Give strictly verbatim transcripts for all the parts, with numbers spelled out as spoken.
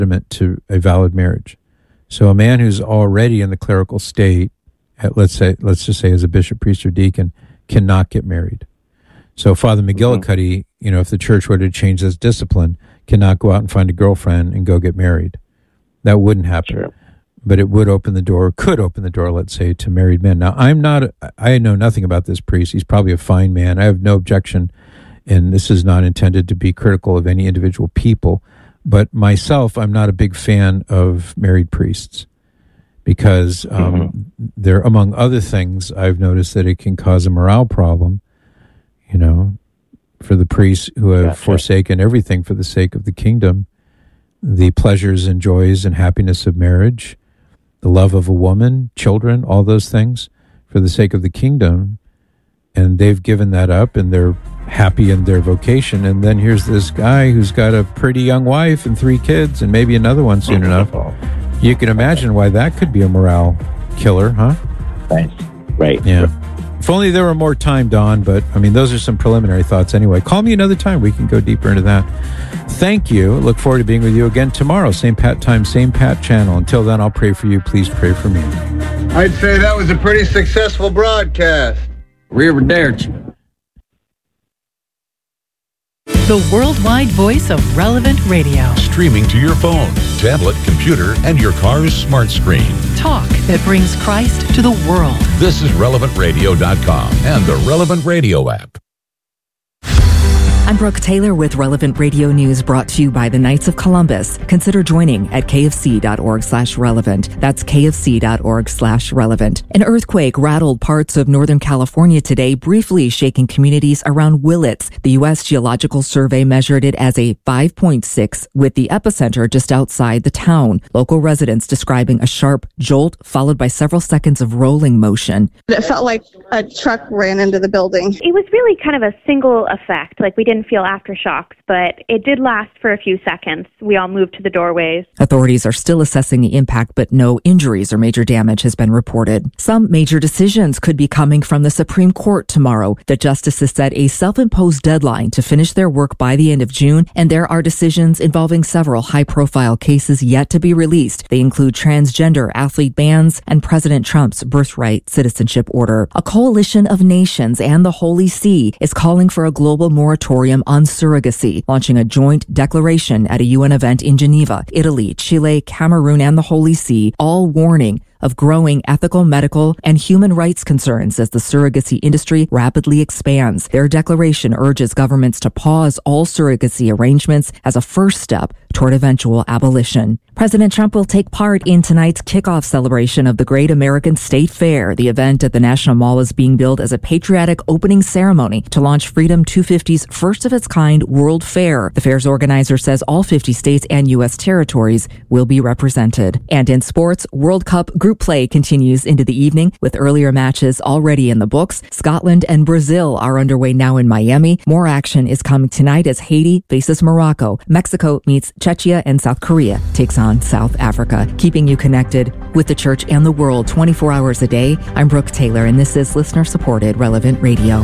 to a valid marriage. So a man who's already in the clerical state, at, let's say, let's just say as a bishop, priest, or deacon, cannot get married. So Father McGillicuddy, mm-hmm. you know, if the church were to change this discipline, cannot go out and find a girlfriend and go get married. That wouldn't happen. Sure. But it would open the door, could open the door, let's say, to married men. Now, I'm not, I know nothing about this priest. He's probably a fine man. I have no objection, and this is not intended to be critical of any individual people. But myself, I'm not a big fan of married priests because um, mm-hmm. there, among other things, I've noticed that it can cause a morale problem, you know, for the priests who have gotcha. forsaken everything for the sake of the kingdom, the pleasures and joys and happiness of marriage, the love of a woman, children, all those things for the sake of the kingdom. And they've given that up and they're happy in their vocation. And then here's this guy who's got a pretty young wife and three kids and maybe another one soon enough. You can imagine why that could be a morale killer, huh? Right. Right. Yeah. If only there were more time, Don, but I mean, those are some preliminary thoughts anyway. Call me another time. We can go deeper into that. Thank you. Look forward to being with you again tomorrow. Same Pat time, same Pat channel. Until then, I'll pray for you. Please pray for me. I'd say that was a pretty successful broadcast. Arrivederci. The worldwide voice of Relevant Radio. Streaming to your phone, tablet, computer, and your car's smart screen. Talk that brings Christ to the world. This is relevant radio dot com and the Relevant Radio app. I'm Brooke Taylor with Relevant Radio News, brought to you by the Knights of Columbus. Consider joining at kfc.org slash relevant. That's kfc.org slash relevant. An earthquake rattled parts of Northern California today, briefly shaking communities around Willits. The U S Geological Survey measured it as a five point six, with the epicenter just outside the town. Local residents describing a sharp jolt followed by several seconds of rolling motion. It felt like a truck ran into the building. It was really kind of a single effect. Like, we didn't feel aftershocks, but it did last for a few seconds. We all moved to the doorways. Authorities are still assessing the impact, but no injuries or major damage has been reported. Some major decisions could be coming from the Supreme Court tomorrow. The justices set a self-imposed deadline to finish their work by the end of June, and there are decisions involving several high-profile cases yet to be released. They include transgender athlete bans and President Trump's birthright citizenship order. A coalition of nations and the Holy See is calling for a global moratorium on surrogacy, launching a joint declaration at a U N event in Geneva. Italy, Chile, Cameroon, and the Holy See all warning of growing ethical, medical, and human rights concerns as the surrogacy industry rapidly expands. Their declaration urges governments to pause all surrogacy arrangements as a first step toward eventual abolition. President Trump will take part in tonight's kickoff celebration of the Great American State Fair. The event at the National Mall is being billed as a patriotic opening ceremony to launch Freedom two fifty's first-of-its-kind World Fair. The fair's organizer says all fifty states and U S territories will be represented. And in sports, World Cup group play continues into the evening with earlier matches already in the books. Scotland and Brazil are underway now in Miami. More action is coming tonight as Haiti faces Morocco. Mexico meets Czechia, and South Korea takes on South Africa. Keeping you connected with the church and the world twenty-four hours a day. I'm Brooke Taylor, and this is listener-supported Relevant Radio.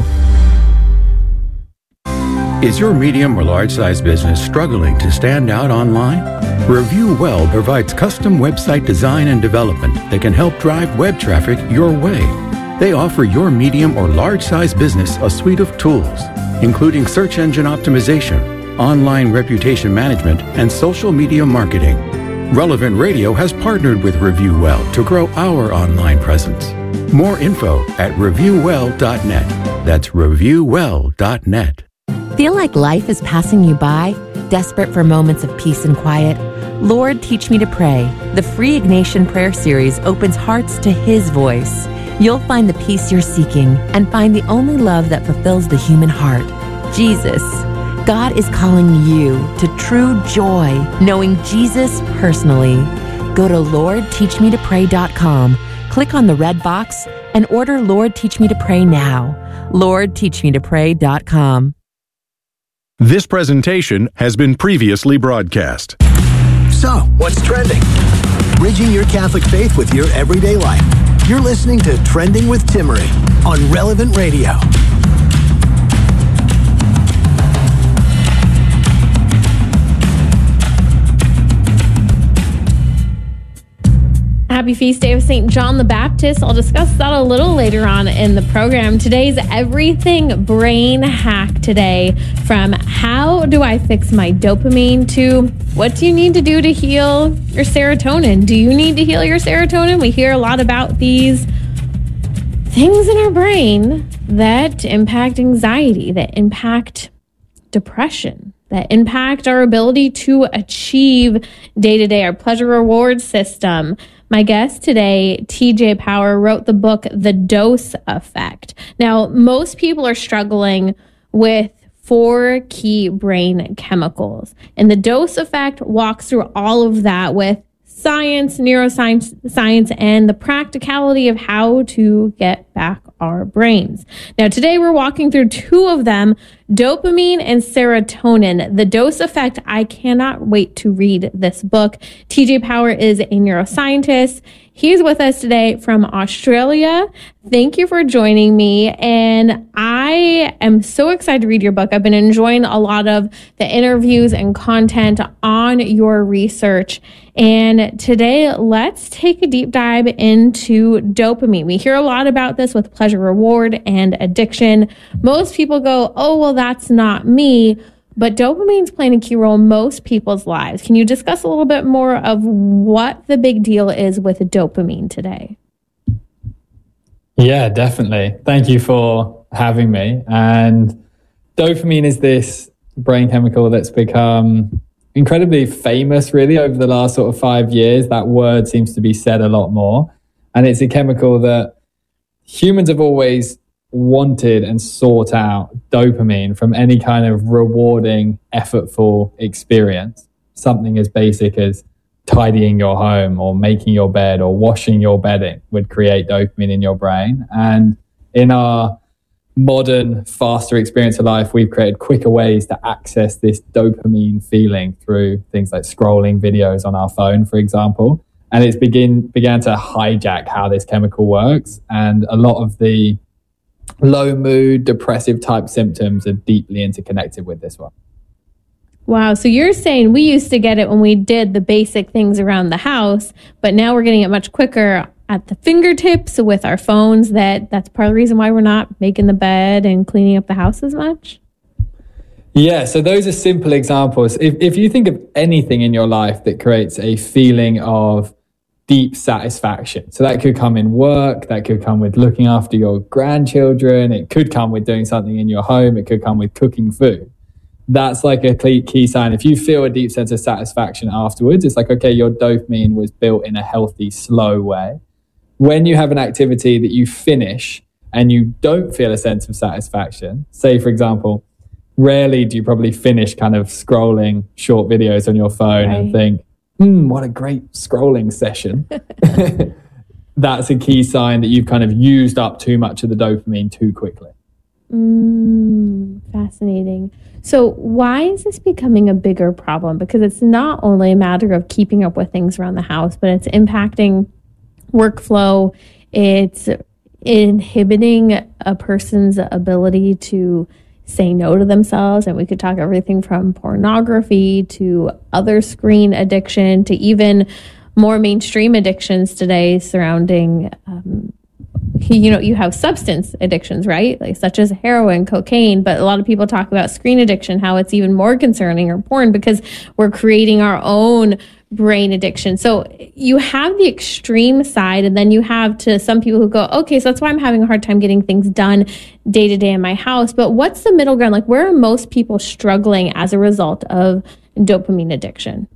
Is your medium or large-size business struggling to stand out online? Review Well provides custom website design and development that can help drive web traffic your way. They offer your medium or large-size business a suite of tools, including search engine optimization, online reputation management, and social media marketing. Relevant Radio has partnered with Review Well to grow our online presence. More info at review well dot net. That's review well dot net. Feel like life is passing you by? Desperate for moments of peace and quiet? Lord, Teach Me to Pray. The free Ignatian prayer series opens hearts to His voice. You'll find the peace you're seeking and find the only love that fulfills the human heart, Jesus. God is calling you to true joy, knowing Jesus personally. Go to lord teach me to pray dot com, click on the red box, and order Lord Teach Me to Pray now. lord teach me to pray dot com. This presentation has been previously broadcast. So, what's trending? Bridging your Catholic faith with your everyday life. You're listening to Trending with Timmerie on Relevant Radio. happy feast day of Saint John the Baptist. I'll discuss that a little later on in the program. Today's everything brain hack today, from how do I fix my dopamine to what do you need to do to heal your serotonin? Do you need to heal your serotonin? We hear a lot about these things in our brain that impact anxiety, that impact depression, that impact our ability to achieve day-to-day, our pleasure reward system. My guest today, T J Power, wrote the book, The Dose Effect. Now, most people are struggling with four key brain chemicals, and the Dose Effect walks through all of that with science, neuroscience, science, and the practicality of how to get back our brains. Now, today we're walking through two of them, dopamine and serotonin. The Dose Effect. I cannot wait to read this book. T J Power is a neuroscientist. He's with us today from Australia. Thank you for joining me. And I am so excited to read your book. I've been enjoying a lot of the interviews and content on your research. And today, let's take a deep dive into dopamine. We hear a lot about this with pleasure reward and addiction. Most people go, oh, well, that's not me. But dopamine's playing a key role in most people's lives. Can you discuss a little bit more of what the big deal is with dopamine today? Yeah, definitely. Thank you for having me. And dopamine is this brain chemical that's become incredibly famous really over the last sort of five years. That word seems to be said a lot more. And it's a chemical that humans have always wanted and sought out, dopamine, from any kind of rewarding, effortful experience. Something as basic as tidying your home or making your bed or washing your bedding would create dopamine in your brain. And in our modern, faster experience of life, we've created quicker ways to access this dopamine feeling through things like scrolling videos on our phone, for example. And it's begin began to hijack how this chemical works. And a lot of the low mood, depressive type symptoms are deeply interconnected with this one. Wow. So you're saying we used to get it when we did the basic things around the house, but now we're getting it much quicker at the fingertips with our phones. That that's part of the reason why we're not making the bed and cleaning up the house as much? Yeah, so those are simple examples. If if you think of anything in your life that creates a feeling of deep satisfaction, so that could come in work, that could come with looking after your grandchildren, it could come with doing something in your home, it could come with cooking food. That's like a key sign. If you feel a deep sense of satisfaction afterwards, it's like, okay, your dopamine was built in a healthy, slow way. When you have an activity that you finish and you don't feel a sense of satisfaction, say, for example, rarely do you probably finish kind of scrolling short videos on your phone right. and think, hmm, what a great scrolling session. That's a key sign that you've kind of used up too much of the dopamine too quickly. Mm, fascinating. So why is this becoming a bigger problem? Because it's not only a matter of keeping up with things around the house, but it's impacting workflow. It's inhibiting a person's ability to say no to themselves. And we could talk everything from pornography to other screen addiction to even more mainstream addictions today surrounding, um, you know, you have substance addictions, right? Like such as heroin, cocaine, but a lot of people talk about screen addiction, how it's even more concerning, or porn, because we're creating our own brain addiction. So you have the extreme side, and then you have to some people who go, okay, so that's why I'm having a hard time getting things done day to day in my house. But what's the middle ground? Like, where are most people struggling as a result of dopamine addiction?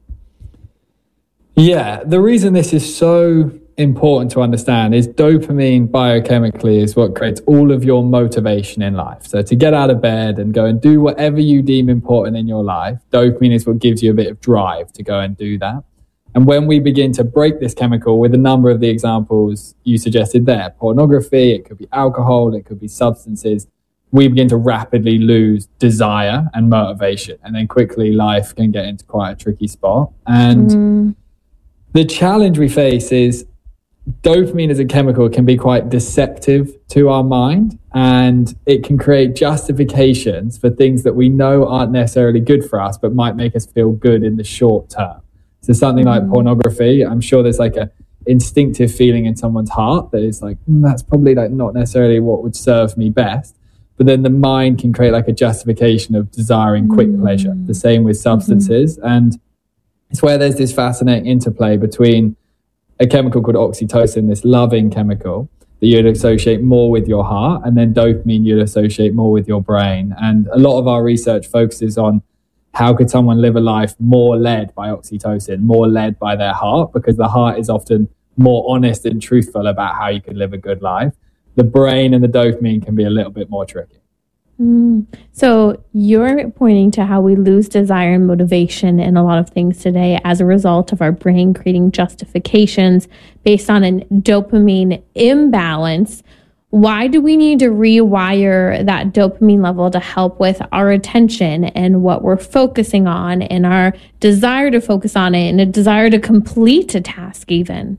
Yeah, the reason this is so important to understand is dopamine biochemically is what creates all of your motivation in life. So to get out of bed and go and do whatever you deem important in your life, dopamine is what gives you a bit of drive to go and do that. And when we begin to break this chemical with a number of the examples you suggested there, pornography, it could be alcohol, it could be substances, we begin to rapidly lose desire and motivation. And then quickly life can get into quite a tricky spot. And mm. the challenge we face is dopamine as a chemical can be quite deceptive to our mind, and it can create justifications for things that we know aren't necessarily good for us, but might make us feel good in the short term. So something mm-hmm. like pornography, I'm sure there's like a instinctive feeling in someone's heart that is like, mm, that's probably like not necessarily what would serve me best. But then the mind can create like a justification of desiring quick mm. pleasure. The same with substances. Mm-hmm. And it's where there's this fascinating interplay between a chemical called oxytocin, this loving chemical that you'd associate more with your heart, and then dopamine you'd associate more with your brain. And a lot of our research focuses on how could someone live a life more led by oxytocin, more led by their heart, because the heart is often more honest and truthful about how you could live a good life. The brain and the dopamine can be a little bit more tricky. Mm. So you're pointing to how we lose desire and motivation in a lot of things today as a result of our brain creating justifications based on a dopamine imbalance. Why do we need to rewire that dopamine level to help with our attention and what we're focusing on and our desire to focus on it and a desire to complete a task even?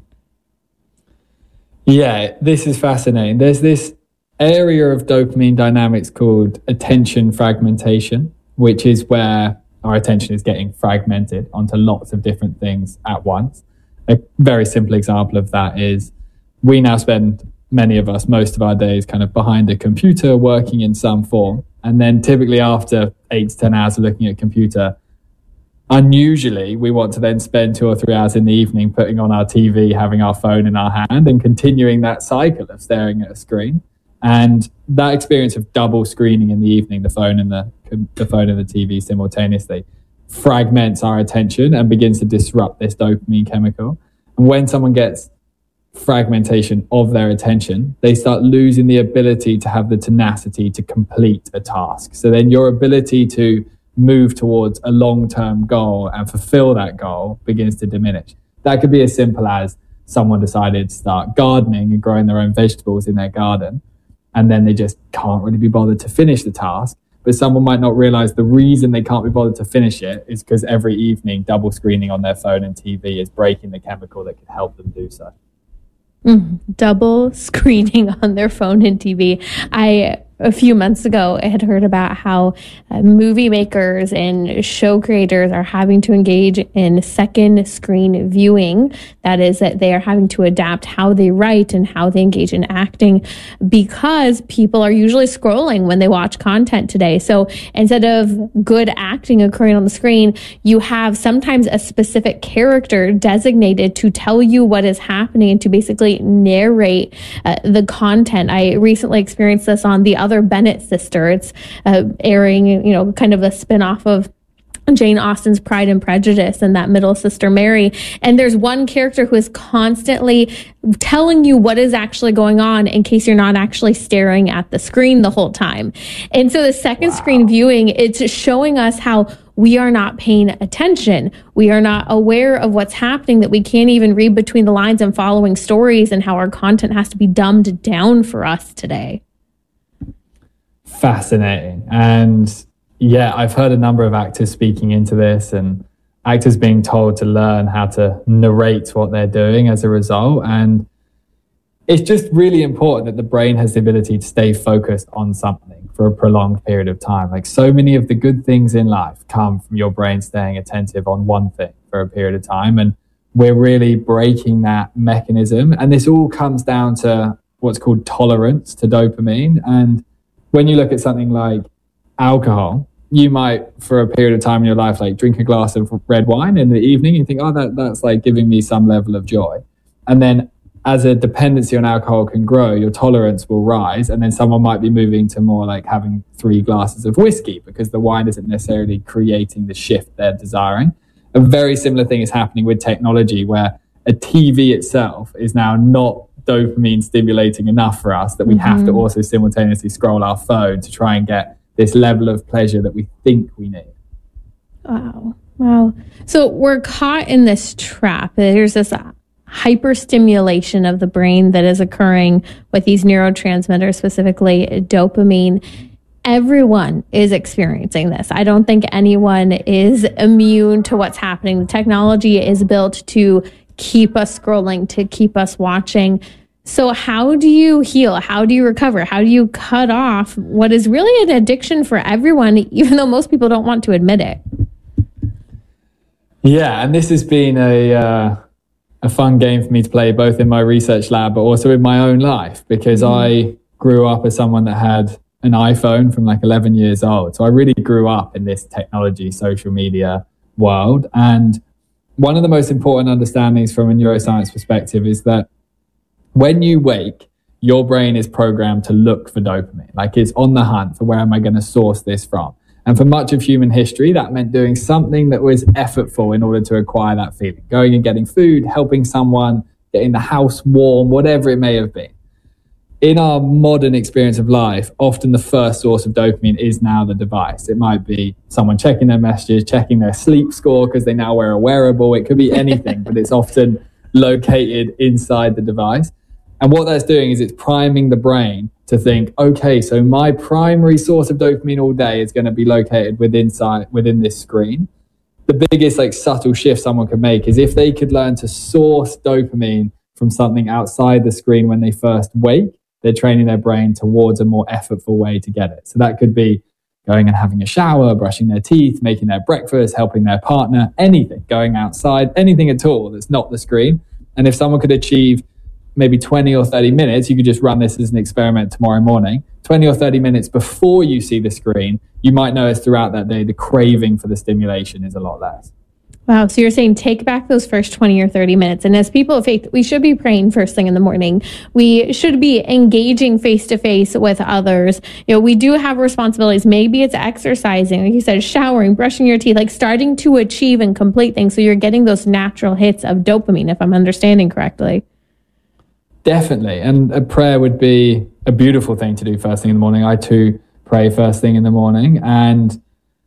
Yeah, this is fascinating. There's this area of dopamine dynamics called attention fragmentation, which is where our attention is getting fragmented onto lots of different things at once. A very simple example of that is we now spend, many of us, most of our days kind of behind a computer working in some form. And then typically after eight to ten hours of looking at a computer, unusually we want to then spend two or three hours in the evening putting on our T V, having our phone in our hand and continuing that cycle of staring at a screen. And that experience of double screening in the evening, the phone and the, the phone and the T V simultaneously, fragments our attention and begins to disrupt this dopamine chemical. And when someone gets fragmentation of their attention, they start losing the ability to have the tenacity to complete a task. So then your ability to move towards a long-term goal and fulfill that goal begins to diminish. That could be as simple as someone decided to start gardening and growing their own vegetables in their garden, and then they just can't really be bothered to finish the task. But someone might not realize the reason they can't be bothered to finish it is because every evening double screening on their phone and T V is breaking the chemical that could help them do so. Mm, double screening on their phone and T V. I a few months ago, I had heard about how uh, movie makers and show creators are having to engage in second screen viewing. That is, that they are having to adapt how they write and how they engage in acting because people are usually scrolling when they watch content today. So instead of good acting occurring on the screen, you have sometimes a specific character designated to tell you what is happening and to basically narrate uh, the content. I recently experienced this on The Other Bennett Sister. It's uh, airing, you know, kind of a spinoff of Jane Austen's Pride and Prejudice and that middle sister Mary. And there's one character who is constantly telling you what is actually going on in case you're not actually staring at the screen the whole time. And so the second wow. screen viewing, it's showing us how we are not paying attention. We are not aware of what's happening, that we can't even read between the lines and following stories, and how our content has to be dumbed down for us today. Fascinating. And yeah, I've heard a number of actors speaking into this, and actors being told to learn how to narrate what they're doing as a result. And it's just really important that the brain has the ability to stay focused on something for a prolonged period of time. Like, so many of the good things in life come from your brain staying attentive on one thing for a period of time. And we're really breaking that mechanism. And this all comes down to what's called tolerance to dopamine. And when you look at something like alcohol, you might, for a period of time in your life, like drink a glass of red wine in the evening and think, oh, that, that's like giving me some level of joy. And then as a dependency on alcohol can grow, your tolerance will rise. And then someone might be moving to more like having three glasses of whiskey because the wine isn't necessarily creating the shift they're desiring. A very similar thing is happening with technology, where a T V itself is now not dopamine stimulating enough for us, that we mm-hmm. have to also simultaneously scroll our phone to try and get this level of pleasure that we think we need. Wow. Wow. So we're caught in this trap. There's this hyperstimulation of the brain that is occurring with these neurotransmitters, specifically dopamine. Everyone is experiencing this. I don't think anyone is immune to what's happening. The technology is built to keep us scrolling, to keep us watching. So how do you heal? How do you recover? How do you cut off what is really an addiction for everyone, even though most people don't want to admit it? Yeah, and this has been a uh, a fun game for me to play both in my research lab, but also in my own life, because mm-hmm. I grew up as someone that had an iPhone from like eleven years old. So I really grew up in this technology, social media world. And one of the most important understandings from a neuroscience perspective is that when you wake, your brain is programmed to look for dopamine. Like it's on the hunt for where am I going to source this from? And for much of human history, that meant doing something that was effortful in order to acquire that feeling. Going and getting food, helping someone, getting the house warm, whatever it may have been. In our modern experience of life, often the first source of dopamine is now the device. It might be someone checking their messages, checking their sleep score because they now wear a wearable. It could be anything, but it's often located inside the device. And what that's doing is it's priming the brain to think, okay, so my primary source of dopamine all day is going to be located within, within this screen. The biggest like subtle shift someone could make is if they could learn to source dopamine from something outside the screen when they first wake, they're training their brain towards a more effortful way to get it. So that could be going and having a shower, brushing their teeth, making their breakfast, helping their partner, anything, going outside, anything at all that's not the screen. And if someone could achieve maybe twenty or thirty minutes, you could just run this as an experiment tomorrow morning, twenty or thirty minutes before you see the screen, you might notice throughout that day, the craving for the stimulation is a lot less. Wow. So you're saying take back those first twenty or thirty minutes. And as people of faith, we should be praying first thing in the morning. We should be engaging face to face with others. You know, we do have responsibilities. Maybe it's exercising, like you said, showering, brushing your teeth, like starting to achieve and complete things. So you're getting those natural hits of dopamine, if I'm understanding correctly. Definitely. And a prayer would be a beautiful thing to do first thing in the morning. I too pray first thing in the morning. And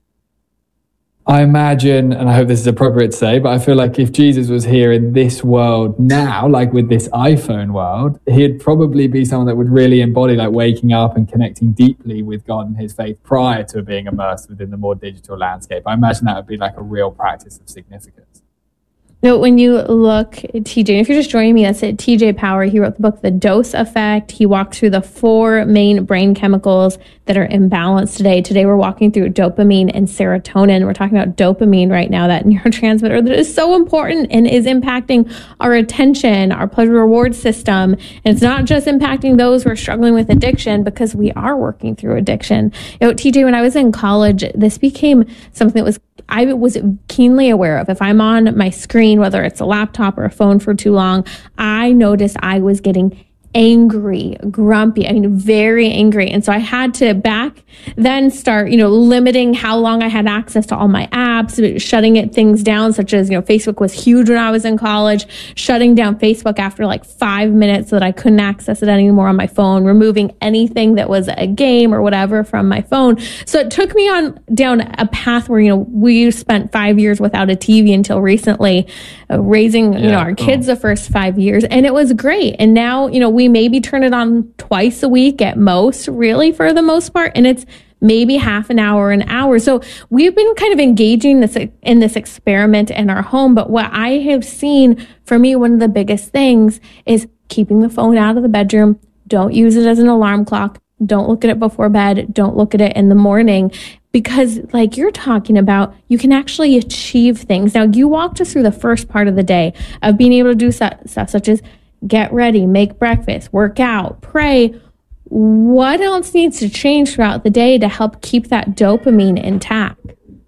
I imagine, and I hope this is appropriate to say, but I feel like if Jesus was here in this world now, like with this iPhone world, he'd probably be someone that would really embody like waking up and connecting deeply with God and his faith prior to being immersed within the more digital landscape. I imagine that would be like a real practice of significance. No, when you look at T J, and if you're just joining me, that's it, T J Power. He wrote the book, The Dose Effect. He walked through the four main brain chemicals that are imbalanced today. Today, we're walking through dopamine and serotonin. We're talking about dopamine right now, that neurotransmitter that is so important and is impacting our attention, our pleasure reward system. And it's not just impacting those who are struggling with addiction, because we are working through addiction. You know, T J, when I was in college, this became something that was I was keenly aware of. If I'm on my screen, whether it's a laptop or a phone for too long, I noticed I was getting angry, grumpy, I mean, very angry. And so I had to back then start, you know, limiting how long I had access to all my apps, shutting it things down, such as, you know, Facebook was huge when I was in college, shutting down Facebook after like five minutes so that I couldn't access it anymore on my phone, removing anything that was a game or whatever from my phone. So it took me on down a path where, you know, we spent five years without a T V until recently, uh, raising, you yeah, know, our cool. kids the first five years. And it was great. And now, you know, we maybe turn it on twice a week at most, really, for the most part. And it's maybe half an hour, an hour. So we've been kind of engaging this in this experiment in our home. But what I have seen, for me, one of the biggest things is keeping the phone out of the bedroom. Don't use it as an alarm clock. Don't look at it before bed. Don't look at it in the morning. Because like you're talking about, you can actually achieve things. Now, you walked us through the first part of the day of being able to do stuff such as get ready, make breakfast, work out, pray. What else needs to change throughout the day to help keep that dopamine intact?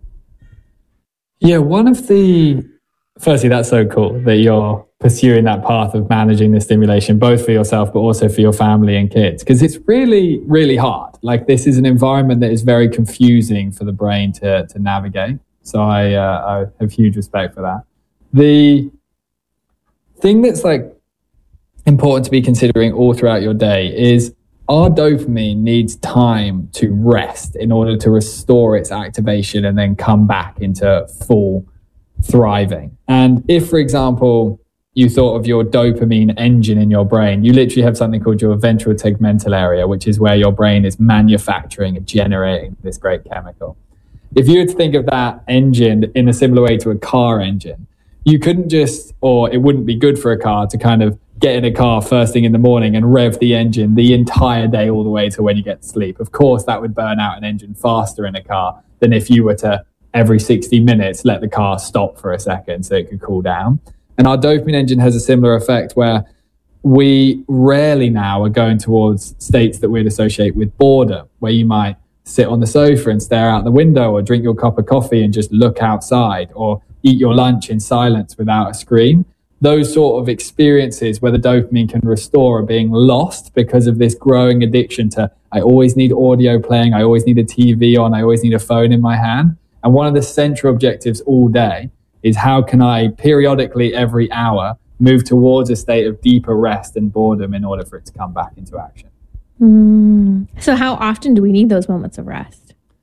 Yeah, one of the, firstly, that's so cool that you're pursuing that path of managing the stimulation, both for yourself, but also for your family and kids, because it's really, really hard. Like this is an environment that is very confusing for the brain to, to navigate. So I, uh, I have huge respect for that. The thing that's like, important to be considering all throughout your day is our dopamine needs time to rest in order to restore its activation and then come back into full thriving. And if, for example, you thought of your dopamine engine in your brain, you literally have something called your ventral tegmental area, which is where your brain is manufacturing and generating this great chemical. If you were to think of that engine in a similar way to a car engine, you couldn't just, or it wouldn't be good for a car to kind of get in a car first thing in the morning and rev the engine the entire day all the way to when you get to sleep. Of course, that would burn out an engine faster in a car than if you were to, every sixty minutes, let the car stop for a second so it could cool down. And our dopamine engine has a similar effect where we rarely now are going towards states that we'd associate with boredom, where you might sit on the sofa and stare out the window, or drink your cup of coffee and just look outside, or eat your lunch in silence without a screen. Those sort of experiences where the dopamine can restore are being lost because of this growing addiction to, I always need audio playing, I always need a T V on, I always need a phone in my hand. And one of the central objectives all day is how can I periodically every hour move towards a state of deeper rest and boredom in order for it to come back into action. Mm. So how often do we need those moments of rest?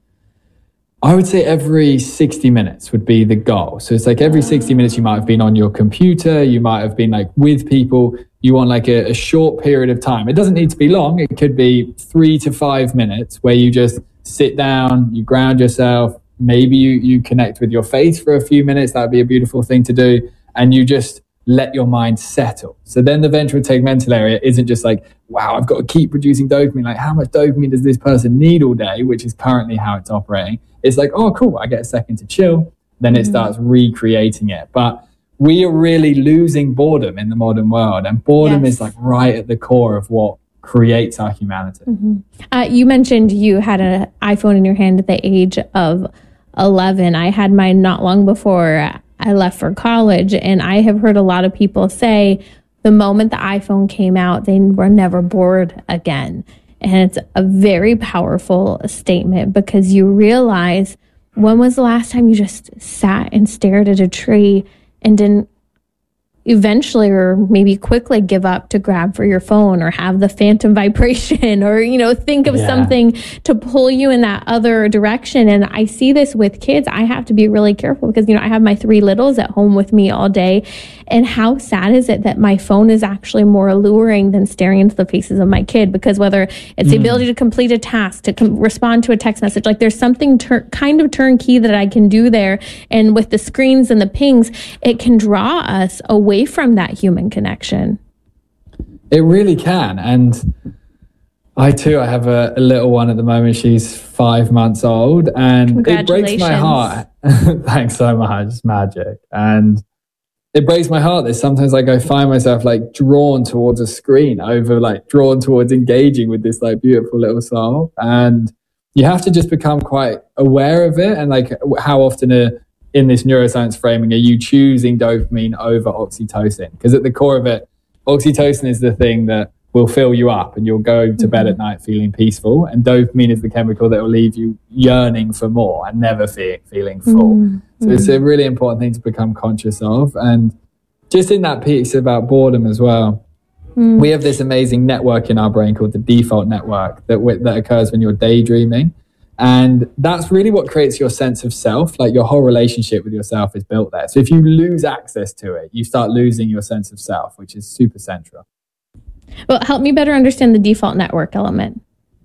I would say every sixty minutes would be the goal. So it's like every sixty minutes you might have been on your computer, you might have been like with people, you want like a, a short period of time. It doesn't need to be long. It could be three to five minutes where you just sit down, you ground yourself, maybe you, you connect with your faith for a few minutes. That would be a beautiful thing to do. And you just let your mind settle. So then the ventral tegmental area isn't just like, wow, I've got to keep producing dopamine. Like, how much dopamine does this person need all day, which is currently how it's operating. It's like, oh, cool, I get a second to chill. Then it mm-hmm. starts recreating it. But we are really losing boredom in the modern world. And boredom yes. is like right at the core of what creates our humanity. Mm-hmm. Uh, you mentioned you had an iPhone in your hand at the age of eleven. I had mine not long before I left for college. And I have heard a lot of people say the moment the iPhone came out, they were never bored again. And it's a very powerful statement because you realize, when was the last time you just sat and stared at a tree and didn't eventually or maybe quickly give up to grab for your phone or have the phantom vibration or, you know, think of yeah. something to pull you in that other direction. And I see this with kids. I have to be really careful because, you know, I have my three littles at home with me all day. And how sad is it that my phone is actually more alluring than staring into the faces of my kid? Because whether it's mm. the ability to complete a task, to com- respond to a text message, like there's something tur- kind of turnkey that I can do there. And with the screens and the pings, it can draw us away from that human connection. It really can. And I too, I have a, a little one at the moment. She's five months old and it breaks my heart. Thanks so much. It's magic. And it breaks my heart that sometimes like I find myself like drawn towards a screen over like drawn towards engaging with this like beautiful little soul. And you have to just become quite aware of it. And like how often a, in this neuroscience framing, are you choosing dopamine over oxytocin? Because at the core of it, oxytocin is the thing that will fill you up and you'll go to bed at night feeling peaceful. And dopamine is the chemical that will leave you yearning for more and never fe- feeling full. Mm. So it's a really important thing to become conscious of. And just in that piece about boredom as well, mm. we have this amazing network in our brain called the default network that w- that occurs when you're daydreaming. And that's really what creates your sense of self. Like your whole relationship with yourself is built there. So if you lose access to it, you start losing your sense of self, which is super central. Well, help me better understand the default network element.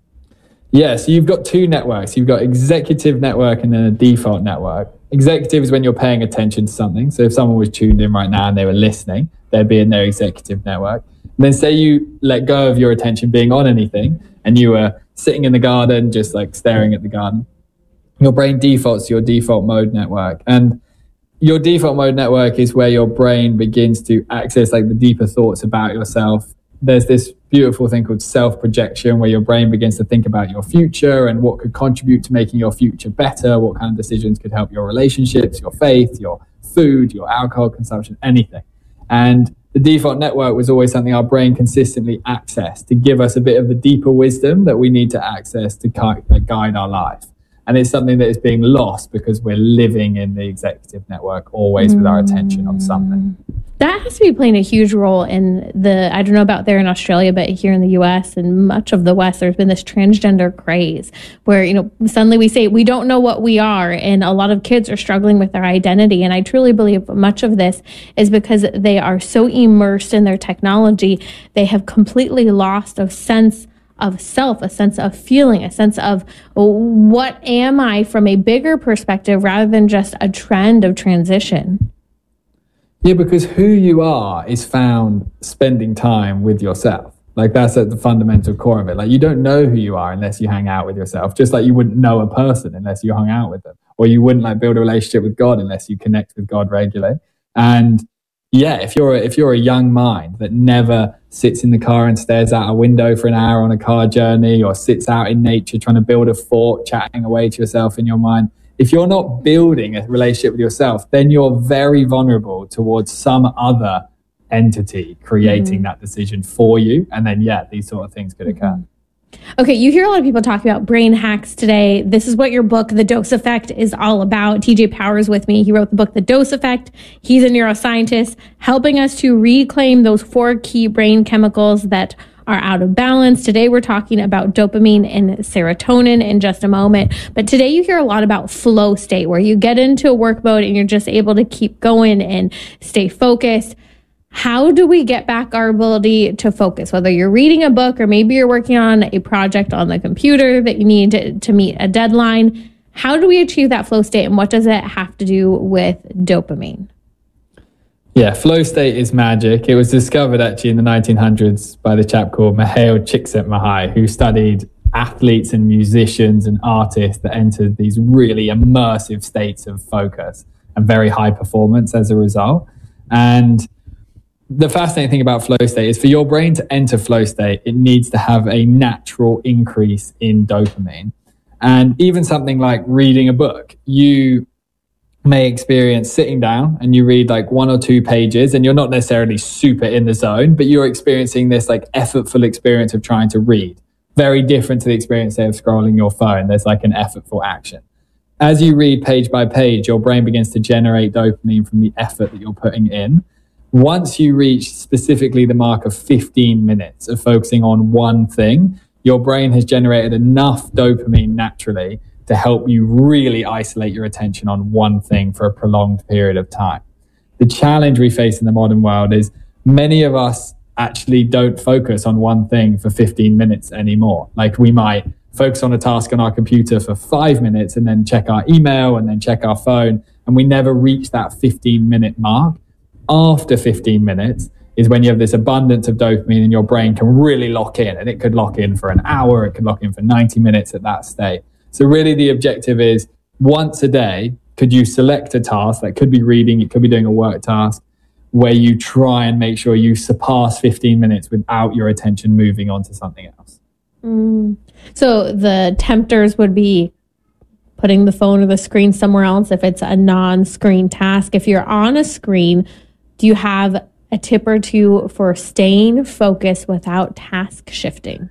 Yeah, so you've got two networks. You've got executive network and then a default network. Executive is when you're paying attention to something. So if someone was tuned in right now and they were listening, they'd be in their executive network. And then say you let go of your attention being on anything and you were sitting in the garden, just like staring at the garden. Your brain defaults to your default mode network. And your default mode network is where your brain begins to access like the deeper thoughts about yourself. There's this beautiful thing called self-projection where your brain begins to think about your future and what could contribute to making your future better, what kind of decisions could help your relationships, your faith, your food, your alcohol consumption, anything. And the default network was always something our brain consistently accessed to give us a bit of the deeper wisdom that we need to access to guide our life. And it's something that is being lost because we're living in the executive network always mm. with our attention on something. That has to be playing a huge role in the, I don't know about there in Australia, but here in the U S and much of the West, there's been this transgender craze where, you know, suddenly we say we don't know what we are. And a lot of kids are struggling with their identity. And I truly believe much of this is because they are so immersed in their technology, they have completely lost a sense of self, a sense of feeling, a sense of what am I from a bigger perspective rather than just a trend of transition. Yeah, because who you are is found spending time with yourself. Like that's at the fundamental core of it. Like you don't know who you are unless you hang out with yourself, just like you wouldn't know a person unless you hung out with them, or you wouldn't like build a relationship with God unless you connect with God regularly. And yeah, if you're a, if you're a young mind that never sits in the car and stares out a window for an hour on a car journey, or sits out in nature trying to build a fort, chatting away to yourself in your mind, if you're not building a relationship with yourself, then you're very vulnerable towards some other entity creating mm-hmm. that decision for you. And then, yeah, these sort of things could occur. Okay, you hear a lot of people talking about brain hacks today. This is what your book, The Dose Effect, is all about. T J Powers with me. He wrote the book, The Dose Effect. He's a neuroscientist helping us to reclaim those four key brain chemicals that are out of balance. Today, we're talking about dopamine and serotonin in just a moment. But today, you hear a lot about flow state, where you get into a work mode and you're just able to keep going and stay focused. How do we get back our ability to focus? Whether you're reading a book or maybe you're working on a project on the computer that you need to, to meet a deadline, how do we achieve that flow state, and what does it have to do with dopamine? Yeah, flow state is magic. It was discovered actually in the nineteen hundreds by the chap called Mihaly Csikszentmihalyi, who studied athletes and musicians and artists that entered these really immersive states of focus and very high performance as a result. And the fascinating thing about flow state is for your brain to enter flow state, it needs to have a natural increase in dopamine. And even something like reading a book, you may experience sitting down and you read like one or two pages and you're not necessarily super in the zone, but you're experiencing this like effortful experience of trying to read. Very different to the experience of scrolling your phone. There's like an effortful action. As you read page by page, your brain begins to generate dopamine from the effort that you're putting in. Once you reach specifically the mark of fifteen minutes of focusing on one thing, your brain has generated enough dopamine naturally to help you really isolate your attention on one thing for a prolonged period of time. The challenge we face in the modern world is many of us actually don't focus on one thing for fifteen minutes anymore. Like we might focus on a task on our computer for five minutes and then check our email and then check our phone, and we never reach that fifteen minute mark. After fifteen minutes is when you have this abundance of dopamine and your brain can really lock in, and it could lock in for an hour, it could lock in for ninety minutes at that state. So really the objective is once a day, could you select a task that could be reading, it could be doing a work task, where you try and make sure you surpass fifteen minutes without your attention moving on to something else. Mm. So the tempters would be putting the phone or the screen somewhere else if it's a non-screen task. If you're on a screen, do you have a tip or two for staying focused without task shifting?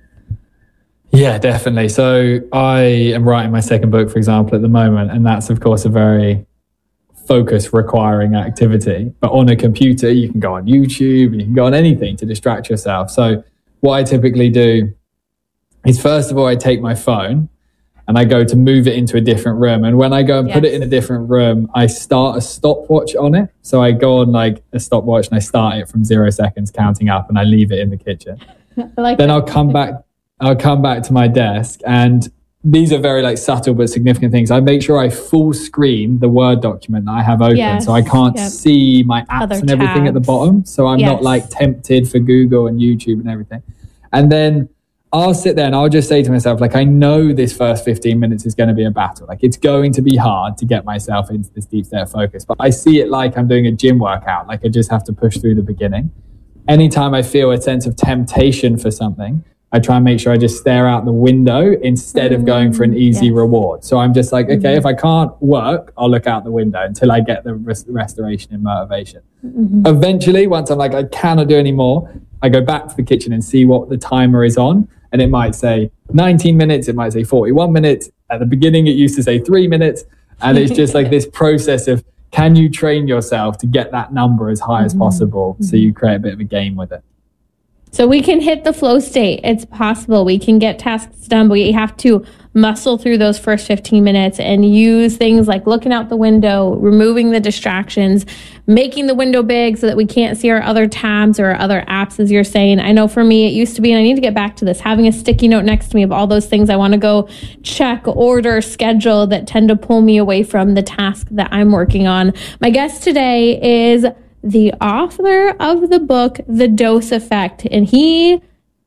Yeah, definitely. So I am writing my second book, for example, at the moment, and that's, of course, a very focus requiring activity. But on a computer, you can go on YouTube, and you can go on anything to distract yourself. So what I typically do is, first of all, I take my phone and I go to move it into a different room. And when I go and yes. put it in a different room, I start a stopwatch on it. So I go on like a stopwatch and I start it from zero seconds counting up, and I leave it in the kitchen. Like then that. I'll come back, I'll come back to my desk, and these are very like subtle but significant things. I make sure I full screen the Word document that I have open, yes. so I can't yep. see my apps Other and everything tabs. At the bottom. So I'm yes. not like tempted for Google and YouTube and everything. And then I'll sit there and I'll just say to myself, like, I know this first fifteen minutes is going to be a battle. Like, it's going to be hard to get myself into this deep state of focus. But I see it like I'm doing a gym workout. Like, I just have to push through the beginning. Anytime I feel a sense of temptation for something, I try and make sure I just stare out the window instead mm-hmm. of going for an easy yes. reward. So I'm just like, okay, mm-hmm. if I can't work, I'll look out the window until I get the res- restoration and motivation. Mm-hmm. Eventually, once I'm like, I cannot do any more, I go back to the kitchen and see what the timer is on. And it might say nineteen minutes, it might say forty-one minutes. At the beginning, it used to say three minutes. And it's just like this process of, can you train yourself to get that number as high mm-hmm. as possible? Mm-hmm. So you create a bit of a game with it. So we can hit the flow state. It's possible. We can get tasks done, but we have to muscle through those first fifteen minutes and use things like looking out the window, removing the distractions, making the window big so that we can't see our other tabs or our other apps, as you're saying. I know for me, it used to be, and I need to get back to this, having a sticky note next to me of all those things I want to go check, order, schedule that tend to pull me away from the task that I'm working on. My guest today is the author of the book, The Dose Effect, and he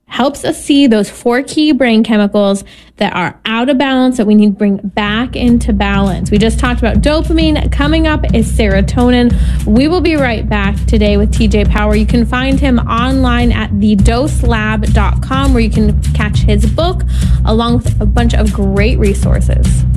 helps us see those four key brain chemicals that are out of balance that we need to bring back into balance. We just talked about dopamine. Coming up is serotonin. We will be right back today with T J Power. You can find him online at the dose lab dot com, where you can catch his book along with a bunch of great resources.